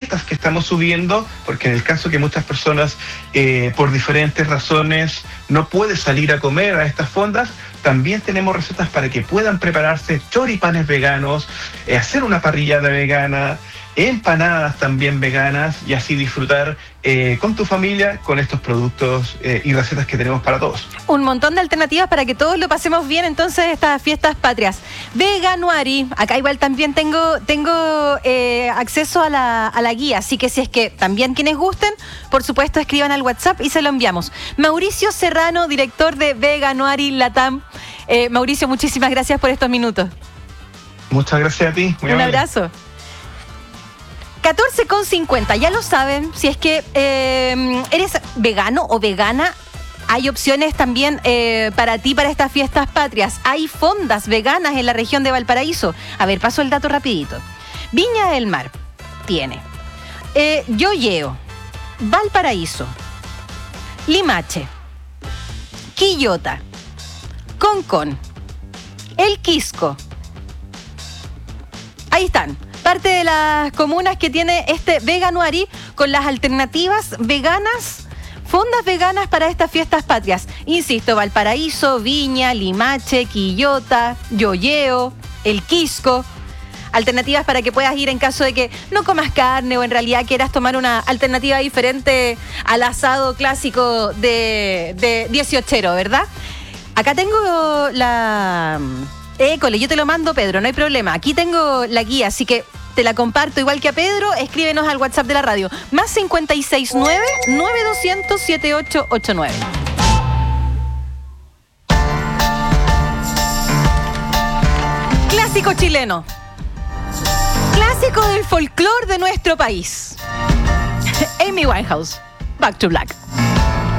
dietas que estamos subiendo, porque en el caso que muchas personas por diferentes razones no pueden salir a comer a estas fondas, también tenemos recetas para que puedan prepararse choripanes veganos, hacer una parrillada vegana, empanadas también veganas y así disfrutar con tu familia con estos productos y recetas que tenemos para todos. Un montón de alternativas para que todos lo pasemos bien entonces estas fiestas patrias. Veganuari, acá igual también tengo acceso a la guía, así que si es que también quienes gusten, por supuesto escriban al WhatsApp y se lo enviamos. Mauricio Serrano, director de Veganuari Latam. Mauricio, muchísimas gracias por estos minutos. Muchas gracias a ti. Un abrazo. 14,50, ya lo saben, si es que eres vegano o vegana, hay opciones también para ti para estas fiestas patrias. Hay fondas veganas en la región de Valparaíso. A ver, paso el dato rapidito. Viña del Mar tiene Yoyeo, Valparaíso, Limache, Quillota, Concón, El Quisco. Ahí están. Parte de las comunas que tiene este Veganuari con las alternativas veganas, fondas veganas para estas fiestas patrias. Insisto, Valparaíso, Viña, Limache, Quillota, Yoyeo, El Quisco. Alternativas para que puedas ir en caso de que no comas carne o en realidad quieras tomar una alternativa diferente al asado clásico de 18ero, ¿verdad? Acá tengo la... École, yo te lo mando, Pedro, no hay problema. Aquí tengo la guía, así que te la comparto igual que a Pedro. Escríbenos al WhatsApp de la radio. Más 569-9200-7889. Clásico chileno. Clásico del folclore de nuestro país. Amy Winehouse, Back to Black.